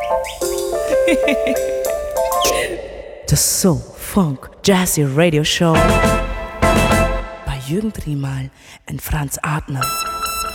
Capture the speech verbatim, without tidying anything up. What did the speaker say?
Das Soul, Funk, Jazzy Radio Show bei Jürgen Triemal und Franz Adner.